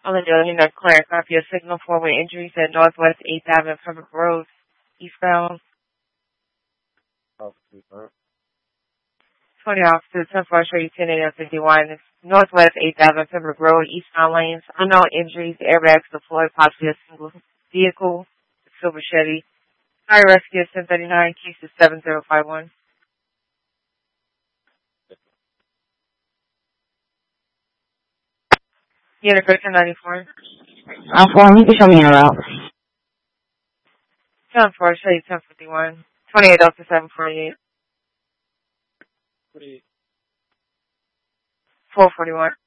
On the building, a clear copy of signal four-way injuries at Northwest 8th Avenue, Pembroke Road, eastbound. 20 officers, 10 for show you 10 51, Northwest 8th Avenue, Pembroke Road, eastbound lanes. Unknown injuries, airbags deployed, possibly a single vehicle, silver Chevy. Fire rescue 1039, cases 7051. Unit 94. I'm fine. You can show me your route. 10 for show you 1051. 28 up to 748. 441.